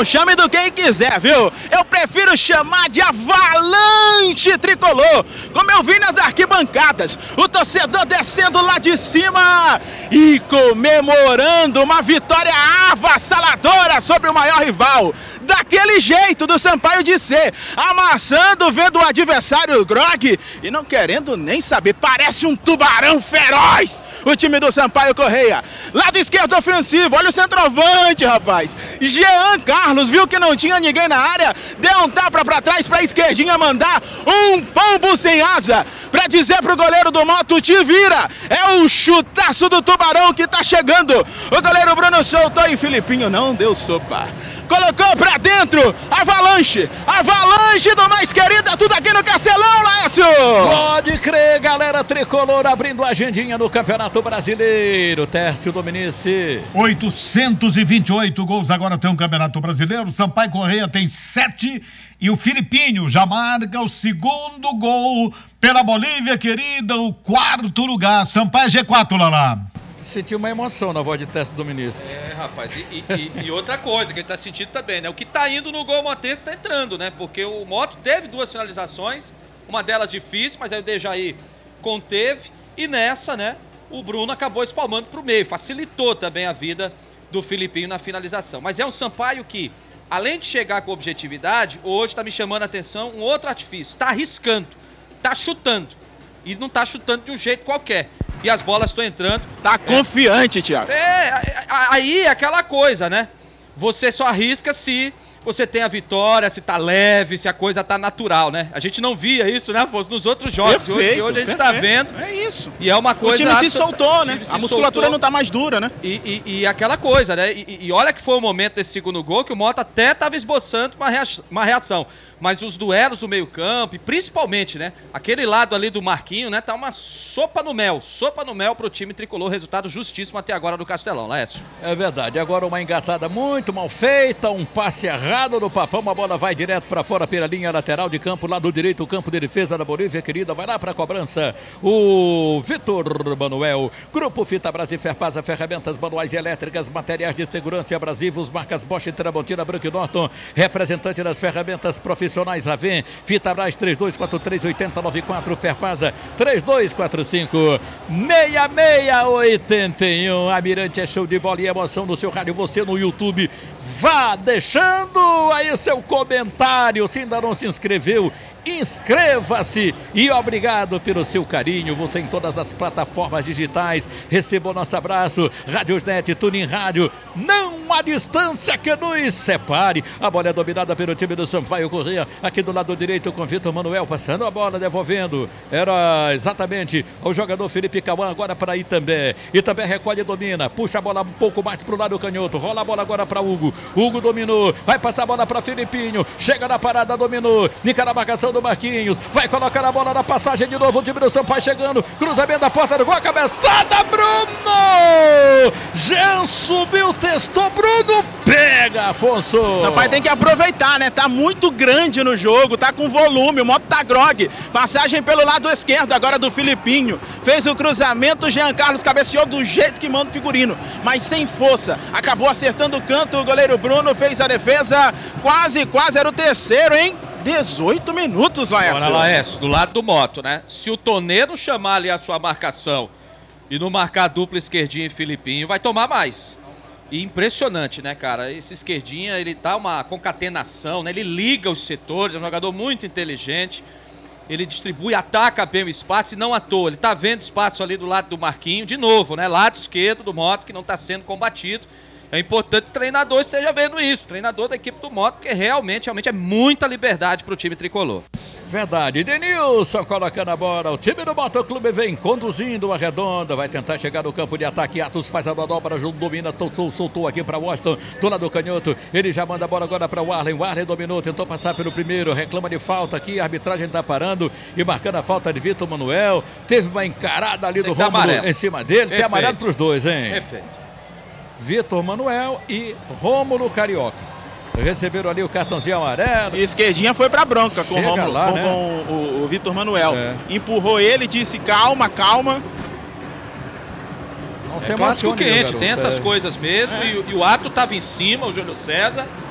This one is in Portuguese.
Então chame do quem quiser, viu? Eu prefiro chamar de avalanche tricolor. Como eu vi nas arquibancadas, o torcedor descendo lá de cima e comemorando uma vitória avassaladora sobre o maior rival. Daquele jeito do Sampaio de ser, amassando, vendo o adversário grog e não querendo nem saber. Parece um tubarão feroz o time do Sampaio Correia. Lado esquerdo ofensivo, olha o centroavante, rapaz. Jean Carlos viu que não tinha ninguém na área, deu um tapa pra trás pra esquerdinha mandar um pombo sem asa pra dizer pro goleiro do Moto: te vira. É o chutaço do tubarão que tá chegando. O goleiro Bruno soltou e Filipinho não deu sopa. Colocou pra dentro, avalanche do mais querida, tudo aqui no Castelão, Laércio! Pode crer, galera tricolor, abrindo a agendinha no Campeonato Brasileiro. Tércio Dominici. 828 gols agora tem o Campeonato Brasileiro. Sampaio Correia tem 7 e o Filipinho já marca o segundo gol pela Bolívia, querida, o 4º lugar. Sampaio G4, Lalá. Senti uma emoção na voz de Tércio Dominici. Rapaz, e outra coisa que ele tá sentindo também, né? O que tá indo no gol motense tá entrando, né? Porque o Moto teve 2 finalizações, uma delas difícil, mas aí o Dejaí conteve, e nessa, né, o Bruno acabou espalmando pro meio, facilitou também a vida do Filipinho na finalização. Mas é um Sampaio que, além de chegar com objetividade, hoje tá me chamando a atenção um outro artifício, tá arriscando, tá chutando, e não tá chutando de um jeito qualquer. E as bolas estão entrando. Tá confiante, Thiago. Aí é aquela coisa, né? Você só arrisca se você tem a vitória, se tá leve, se a coisa tá natural, né? A gente não via isso, né, Afonso, nos outros jogos. Perfeito, hoje a gente tá vendo. É isso. E é uma coisa... O time se soltou, né? A musculatura não tá mais dura, né? E aquela coisa, né? E olha que foi o momento desse segundo gol que o Mota até tava esboçando uma reação. Mas os duelos do meio campo, e principalmente, né, aquele lado ali do Marquinho, né, tá uma sopa no mel pro time tricolor, resultado justíssimo até agora do Castelão, Laércio. É verdade, agora uma engatada muito mal feita, um passe errado do Papão, a bola vai direto pra fora pela linha lateral de campo, lado direito, o campo de defesa da Bolívia, querida, vai lá pra cobrança, o Vitor Manuel, Grupo Fita Brasil, Ferpasa, ferramentas manuais e elétricas, materiais de segurança abrasivos, marcas Bosch, Tramontina, Branco e Norton, representante das ferramentas profissionais Raven, Fita Brás 3243-8094, Ferpasa 3245-6681. Amirante é show de bola e emoção no seu rádio, você no YouTube, vá deixando aí seu comentário, se ainda não se inscreveu, inscreva-se e obrigado pelo seu carinho, você em todas as plataformas digitais, receba o nosso abraço, Radiosnet, Tuning Rádio, não há distância que nos separe, a bola é dominada pelo time do Sampaio Correia, aqui do lado direito com Vitor Manuel, passando a bola, devolvendo, era exatamente o jogador Felipe Cauã, agora para Itambé recolhe e domina, puxa a bola um pouco mais pro lado canhoto, rola a bola agora para Hugo dominou, vai passar a bola para Filipinho, chega na parada, dominou, Nica na marcação do Marquinhos, vai colocar a bola na passagem de novo, o time do Sampaio chegando, cruzamento da porta do gol, a cabeçada, Bruno! Jean subiu, testou, Bruno pega, Afonso! Sampaio tem que aproveitar, né? Tá muito grande no jogo, tá com volume, o Moto tá grog, passagem pelo lado esquerdo agora do Filipinho, fez o cruzamento, Jean Carlos cabeceou do jeito que manda o figurino, mas sem força, acabou acertando o canto, o goleiro Bruno fez a defesa, quase era o terceiro, hein? 18 minutos, Laércio. Agora, Laércio, do lado do Moto, né? Se o Tonedo chamar ali a sua marcação e não marcar dupla esquerdinha e Filipinho, vai tomar mais. E impressionante, né, cara? Esse esquerdinha, ele dá uma concatenação, né? Ele liga os setores, é um jogador muito inteligente. Ele distribui, ataca bem o espaço e não à toa. Ele tá vendo espaço ali do lado do Marquinho, de novo, né? Lado esquerdo do Moto, que não tá sendo combatido. É importante que o treinador esteja vendo isso, o treinador da equipe do Moto, porque realmente é muita liberdade para o time tricolor. Verdade, Denilson colocando a bola, o time do Motoclube vem conduzindo a redonda, vai tentar chegar no campo de ataque, Atos faz a manobra, domina, soltou aqui para Washington, do lado do canhoto, ele já manda a bola agora para o Arlen dominou, tentou passar pelo primeiro, reclama de falta aqui, a arbitragem está parando e marcando a falta de Vitor Manuel, teve uma encarada ali do Rômulo em cima dele, tem amarelo para os dois, hein? Perfeito. Vitor Manuel e Rômulo Carioca. Receberam ali o cartãozinho amarelo. E esquerdinha foi pra bronca com o Rômulo, lá, né? com o Vitor Manuel. Empurrou ele, disse calma. Não se clássico emocione, quente, garoto. tem essas coisas mesmo. E o árbitro estava em cima, o Júlio César.